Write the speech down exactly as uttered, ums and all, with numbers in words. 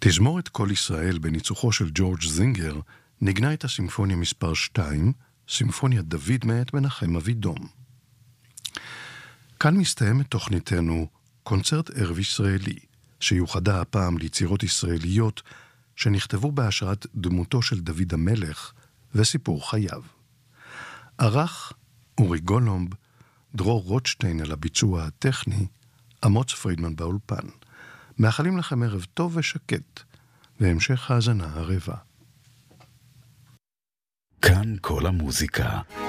תזמורת כל ישראל בניצוחו של ג'ורג' זינגר נגנה את הסימפוניה מספר שתיים, סימפוניית דוד מאת מנחם אבידום. כאן מסתיימת תוכניתנו קונצרט ערב ישראלי, שיוחדה הפעם ליצירות ישראליות שנכתבו בהשראת דמותו של דוד המלך וסיפור חייו. ערך אורי גולומב, דרור רוטשטיין על הביצוע הטכני, אמוץ פרידמן באולפן. מאחלים לכם ערב טוב ושקט, והמשך האזנה הרבה. כאן כל המוזיקה.